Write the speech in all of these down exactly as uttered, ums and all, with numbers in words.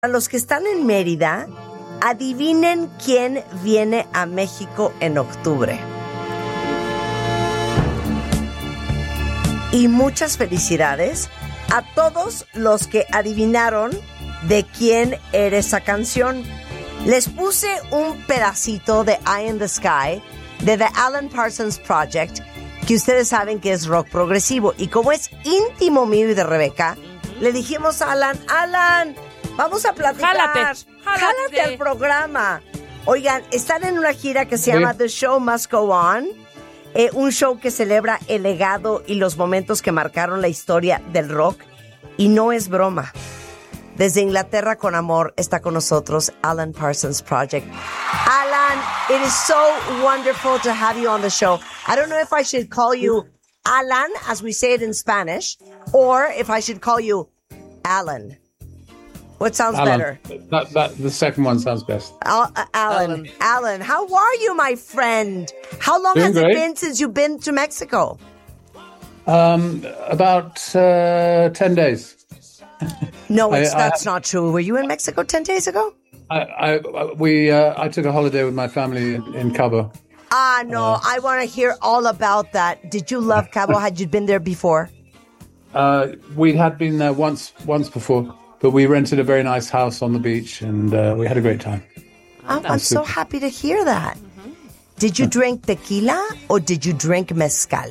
Para los que están en Mérida, adivinen quién viene a México en octubre. Y muchas felicidades a todos los que adivinaron de quién era esa canción. Les puse un pedacito de Eye in the Sky de The Alan Parsons Project, que ustedes saben que es rock progresivo. Y como es íntimo mío y de Rebeca, uh-huh. le dijimos a Alan, Alan, vamos a platicar. Jálate, jálate. Jálate al programa. Oigan, están en una gira que se llama The Show Must Go On. Eh, un show que celebra el legado y los momentos que marcaron la historia del rock. Y no es broma. Desde Inglaterra con amor está con nosotros Alan Parsons Project. Alan, it is so wonderful to have you on the show. I don't know if I should call you Alan, as we say it in Spanish, or if I should call you Alan. What sounds Alan. better? That, that, the second one sounds best. Uh, uh, Alan, Alan, Alan, how are you, my friend? How long Doing has great. it been since you've been to Mexico? Um, about uh, ten days. No, it's, I, that's I, not true. Were you in Mexico ten days ago? I, I, we, uh, I took a holiday with my family in, in Cabo. Ah, no, uh, I want to hear all about that. Did you love Cabo? Had you been there before? Uh, we had been there once, once before. But we rented a very nice house on the beach, and uh, we had a great time. Oh, I'm so happy to hear that. Mm-hmm. Did you drink tequila or did you drink mezcal?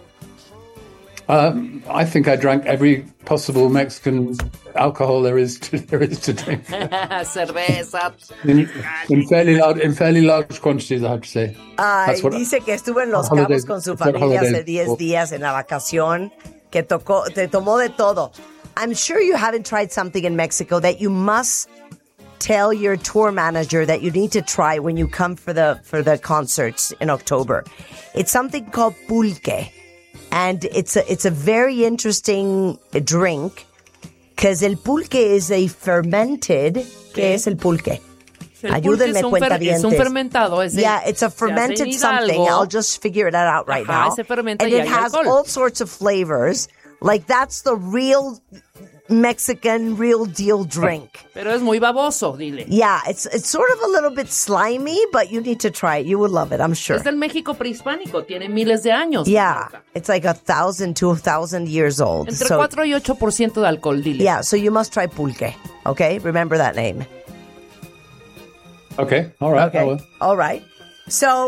Um, I think I drank every possible Mexican alcohol there is to, there is to drink. Cerveza. In, in fairly large, in fairly large quantities, I have to say. Ay, dice que estuvo en Los Cabos con su familia hace diez días en la vacación, que tocó, te tomó de todo. I'm sure you haven't tried something in Mexico that you must tell your tour manager that you need to try when you come for the for the concerts in October. It's something called pulque, and it's a it's a very interesting drink because el pulque is a fermented. ¿Qué es el pulque? El Ayúdenme, cuentavientes. Es un fermentado. Es yeah, it's a fermented something. I'll just figure that out right Ajá, now. Se fermenta and y it has alcohol. all sorts of flavors. Like, that's the real Mexican, real deal drink. Pero es muy baboso, dile. Yeah, it's it's sort of a little bit slimy, but you need to try it. You will love it, I'm sure. Es del México prehispánico, tiene miles de años. Yeah, it's like a thousand, two thousand years old. Entre so, cuatro y ocho por ciento de alcohol, dile. Yeah, so you must try pulque, okay? Remember that name. Okay, all right. Okay, I will. all right. So,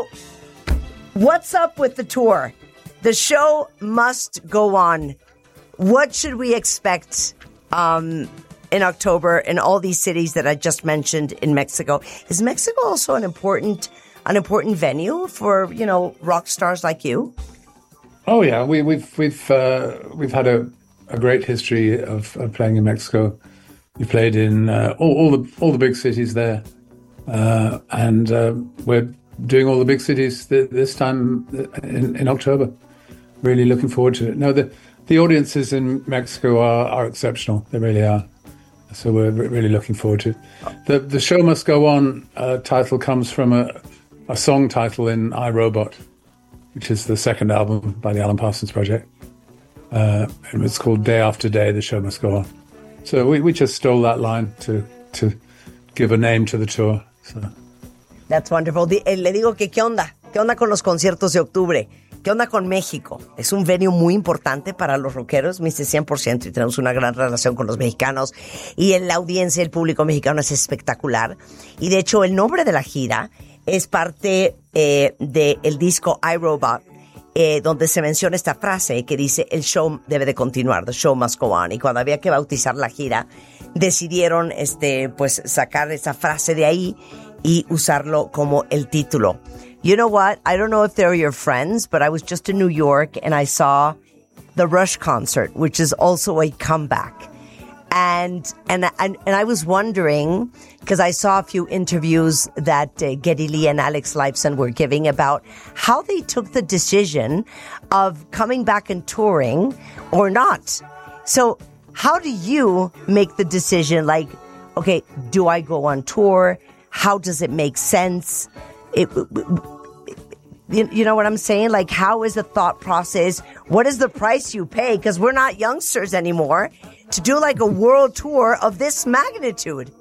what's up with the tour? The show must go on. What should we expect um, in October in all these cities that I just mentioned in Mexico? Is Mexico also an important an important venue for, you know, rock stars like you? Oh yeah, we, we've we've uh, we've had a, a great history of, of playing in Mexico. We played in uh, all, all the all the big cities there, uh, and uh, we're doing all the big cities th- this time in, in October. Really looking forward to it. No, the The audiences in Mexico are, are exceptional. They really are. So we're re- really looking forward to it. The The Show Must Go On uh, title comes from a, a song title in I, Robot, which is the second album by the Alan Parsons Project. Uh, and it's called Day After Day, The Show Must Go On. So we, we just stole that line to, to give a name to the tour. So. That's wonderful. Di- eh, le digo que qué onda, qué onda con los conciertos de octubre. ¿Qué onda con México? Es un venue muy importante para los rockeros, me dice cien por ciento, y tenemos una gran relación con los mexicanos. Y en la audiencia, el público mexicano es espectacular. Y de hecho, el nombre de la gira es parte eh, del disco iRobot, eh, donde se menciona esta frase que dice, el show debe de continuar, the show must go on. Y cuando había que bautizar la gira, decidieron este, pues, sacar esa frase de ahí y usarlo como el título. You know what? I don't know if they're your friends, but I was just in New York and I saw the Rush concert, which is also a comeback. And and and, and I was wondering, because I saw a few interviews that uh, Geddy Lee and Alex Lifeson were giving about how they took the decision of coming back and touring or not. So how do you make the decision? Like, okay, do I go on tour? How does it make sense? It, you, you know what I'm saying? Like, how is the thought process? What is the price you pay? Because we're not youngsters anymore to do like a world tour of this magnitude.